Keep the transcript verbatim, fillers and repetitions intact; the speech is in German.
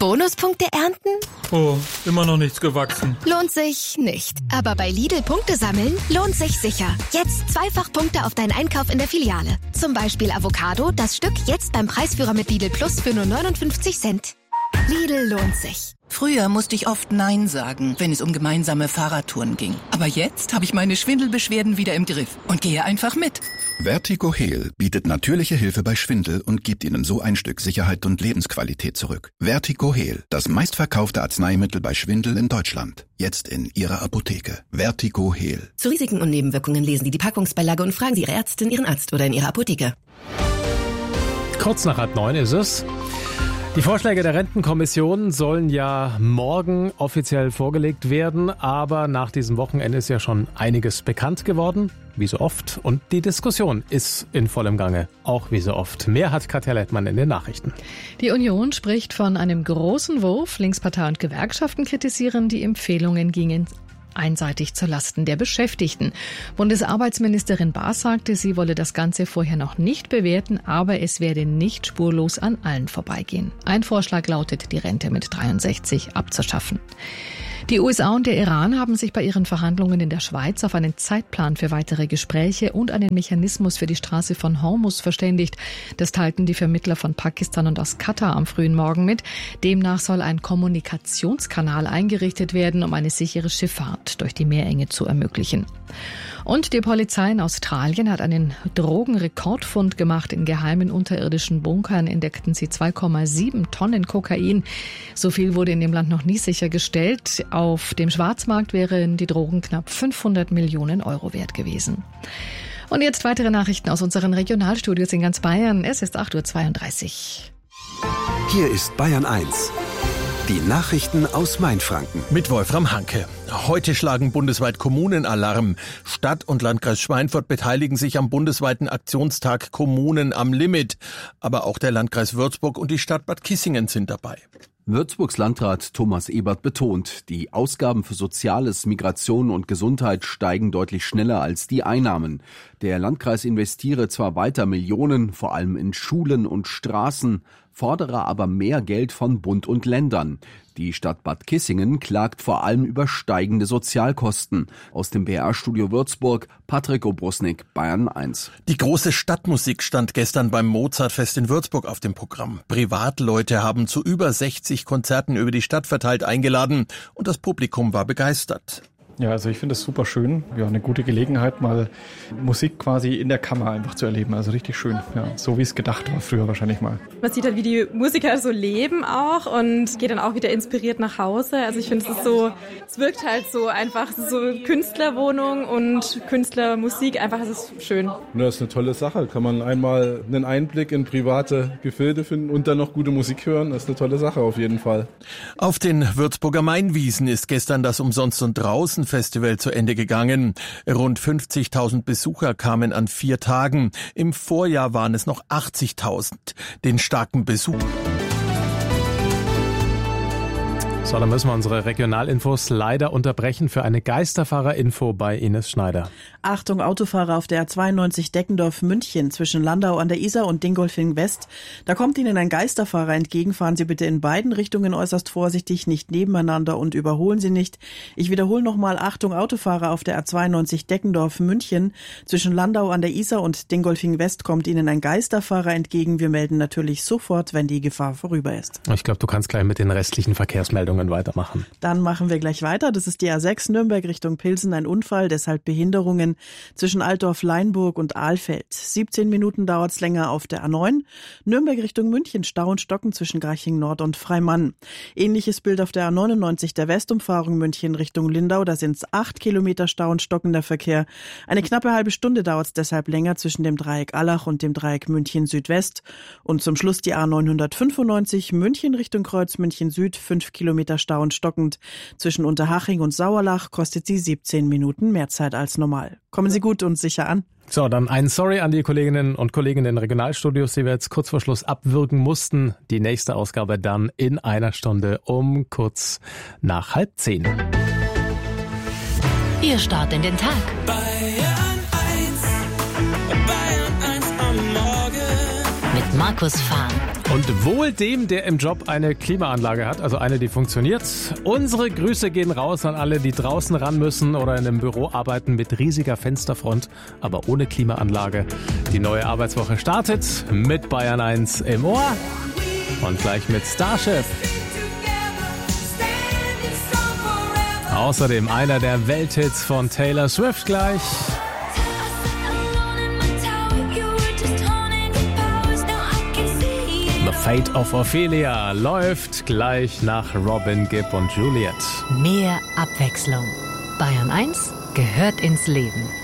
Bonuspunkte ernten? Oh, immer noch nichts gewachsen. Lohnt sich nicht. Aber bei Lidl Punkte sammeln lohnt sich sicher. Jetzt zweifach Punkte auf deinen Einkauf in der Filiale. Zum Beispiel Avocado, das Stück jetzt beim Preisführer mit Lidl Plus für nur neunundfünfzig Cent. Lidl lohnt sich. Früher musste ich oft Nein sagen, wenn es um gemeinsame Fahrradtouren ging. Aber jetzt habe ich meine Schwindelbeschwerden wieder im Griff und gehe einfach mit. Vertigo Heal bietet natürliche Hilfe bei Schwindel und gibt Ihnen so ein Stück Sicherheit und Lebensqualität zurück. Vertigo Heal, das meistverkaufte Arzneimittel bei Schwindel in Deutschland. Jetzt in Ihrer Apotheke. Vertigo Heal. Zu Risiken und Nebenwirkungen lesen Sie die Packungsbeilage und fragen Sie Ihre Ärztin, Ihren Arzt oder in Ihrer Apotheke. Kurz nach halb neun ist es. Die Vorschläge der Rentenkommission sollen ja morgen offiziell vorgelegt werden, aber nach diesem Wochenende ist ja schon einiges bekannt geworden, wie so oft, und die Diskussion ist in vollem Gange, auch wie so oft. Mehr hat Katja Lettmann in den Nachrichten. Die Union spricht von einem großen Wurf, Linkspartei und Gewerkschaften kritisieren, die Empfehlungen gingen einseitig zu Lasten der Beschäftigten. Bundesarbeitsministerin Baas sagte, sie wolle das Ganze vorher noch nicht bewerten, aber es werde nicht spurlos an allen vorbeigehen. Ein Vorschlag lautet, die Rente mit dreiundsechzig abzuschaffen. Die U S A und der Iran haben sich bei ihren Verhandlungen in der Schweiz auf einen Zeitplan für weitere Gespräche und einen Mechanismus für die Straße von Hormuz verständigt. Das teilten die Vermittler von Pakistan und aus Katar am frühen Morgen mit. Demnach soll ein Kommunikationskanal eingerichtet werden, um eine sichere Schifffahrt durch die Meerenge zu ermöglichen. Und die Polizei in Australien hat einen Drogenrekordfund gemacht. In geheimen unterirdischen Bunkern entdeckten sie zwei Komma sieben Tonnen Kokain. So viel wurde in dem Land noch nie sichergestellt. Auf dem Schwarzmarkt wären die Drogen knapp fünfhundert Millionen Euro wert gewesen. Und jetzt weitere Nachrichten aus unseren Regionalstudios in ganz Bayern. Es ist acht Uhr zweiunddreißig. Hier ist Bayern eins. Die Nachrichten aus Mainfranken. Mit Wolfram Hanke. Heute schlagen bundesweit Kommunen Alarm. Stadt und Landkreis Schweinfurt beteiligen sich am bundesweiten Aktionstag Kommunen am Limit. Aber auch der Landkreis Würzburg und die Stadt Bad Kissingen sind dabei. Würzburgs Landrat Thomas Ebert betont, die Ausgaben für Soziales, Migration und Gesundheit steigen deutlich schneller als die Einnahmen. Der Landkreis investiere zwar weiter Millionen, vor allem in Schulen und Straßen, fordere aber mehr Geld von Bund und Ländern. Die Stadt Bad Kissingen klagt vor allem über steigende Sozialkosten. Aus dem B R-Studio Würzburg, Patrick Obrusnik, Bayern eins. Die große Stadtmusik stand gestern beim Mozartfest in Würzburg auf dem Programm. Privatleute haben zu über sechzig Konzerten über die Stadt verteilt eingeladen und das Publikum war begeistert. Ja, also ich finde es super schön. Ja, eine gute Gelegenheit, mal Musik quasi in der Kammer einfach zu erleben. Also richtig schön. Ja, so wie es gedacht war früher wahrscheinlich mal. Man sieht halt, wie die Musiker so leben auch und geht dann auch wieder inspiriert nach Hause. Also ich finde, es ist so, es wirkt halt so einfach, es ist so Künstlerwohnung und Künstlermusik. Einfach, es ist schön. Das ist eine tolle Sache. Kann man einmal einen Einblick in private Gefilde finden und dann noch gute Musik hören. Das ist eine tolle Sache auf jeden Fall. Auf den Würzburger Mainwiesen ist gestern das Umsonst und Draußen Festival zu Ende gegangen. Rund fünfzigtausend Besucher kamen an vier Tagen. Im Vorjahr waren es noch achtzigtausend. Den starken Besuch. So, dann müssen wir unsere Regionalinfos leider unterbrechen für eine Geisterfahrer-Info bei Ines Schneider. Achtung, Autofahrer auf der A zweiundneunzig Deckendorf-München zwischen Landau an der Isar und Dingolfing West. Da kommt Ihnen ein Geisterfahrer entgegen. Fahren Sie bitte in beiden Richtungen äußerst vorsichtig, nicht nebeneinander und überholen Sie nicht. Ich wiederhole nochmal, Achtung, Autofahrer auf der A zweiundneunzig Deckendorf-München zwischen Landau an der Isar und Dingolfing West kommt Ihnen ein Geisterfahrer entgegen. Wir melden natürlich sofort, wenn die Gefahr vorüber ist. Ich glaube, du kannst gleich mit den restlichen Verkehrsmeldungen weitermachen. Dann machen wir gleich weiter. Das ist die A sechs Nürnberg Richtung Pilsen, ein Unfall, deshalb Behinderungen zwischen Altdorf-Leinburg und Ahlfeld. siebzehn Minuten dauert's länger auf der A neun. Nürnberg Richtung München, Stau und Stocken zwischen Garching Nord und Freimann. Ähnliches Bild auf der A neunundneunzig der Westumfahrung München Richtung Lindau. Da sind's acht Kilometer Stau und stockender Verkehr. Eine knappe halbe Stunde dauert's deshalb länger zwischen dem Dreieck Allach und dem Dreieck München Südwest. Und zum Schluss die A neunhundertfünfundneunzig München Richtung Kreuz München Süd, fünf Kilometer Stau und stockend. Zwischen Unterhaching und Sauerlach kostet sie siebzehn Minuten mehr Zeit als normal. Kommen Sie gut und sicher an. So, dann ein Sorry an die Kolleginnen und Kollegen in den Regionalstudios, die wir jetzt kurz vor Schluss abwürgen mussten. Die nächste Ausgabe dann in einer Stunde um kurz nach halb zehn. Ihr Start in den Tag. Bayern eins, Bayern eins am Morgen. Mit Markus Fahn. Und wohl dem, der im Job eine Klimaanlage hat, also eine, die funktioniert. Unsere Grüße gehen raus an alle, die draußen ran müssen oder in einem Büro arbeiten mit riesiger Fensterfront, aber ohne Klimaanlage. Die neue Arbeitswoche startet mit Bayern eins im Ohr und gleich mit Starship. Außerdem einer der Welthits von Taylor Swift gleich. The Fate of Ophelia läuft gleich nach Robin Gibb und Juliet. Mehr Abwechslung. Bayern eins gehört ins Leben.